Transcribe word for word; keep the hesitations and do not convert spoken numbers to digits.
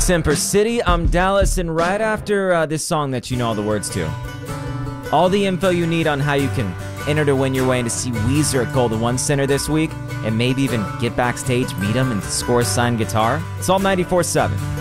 Semper City, I'm Dallas, and right after uh, this song that you know all the words to, all the info you need on how you can enter to win your way in to see Weezer at Golden One Center this week, and maybe even get backstage, meet them, and score a signed guitar, it's all ninety-four seven.